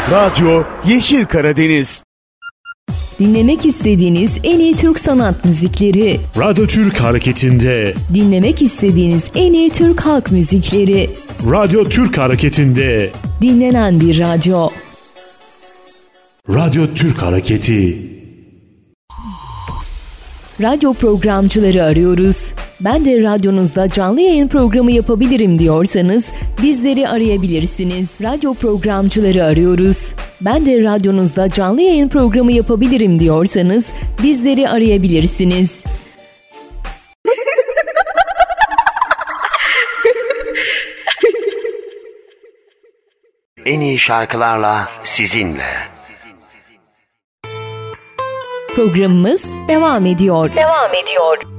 Radyo Yeşil Karadeniz. Dinlemek istediğiniz en iyi Türk sanat müzikleri. Radyo Türk Hareketi'nde. Dinlemek istediğiniz en iyi Türk halk müzikleri. Radyo Türk Hareketi'nde. Dinlenen bir radyo. Radyo Türk Hareketi. Radyo programcıları arıyoruz. Ben de radyonuzda canlı yayın programı yapabilirim diyorsanız bizleri arayabilirsiniz. Radyo programcıları arıyoruz. Ben de radyonuzda canlı yayın programı yapabilirim diyorsanız bizleri arayabilirsiniz. En iyi şarkılarla sizinle. Programımız devam ediyor.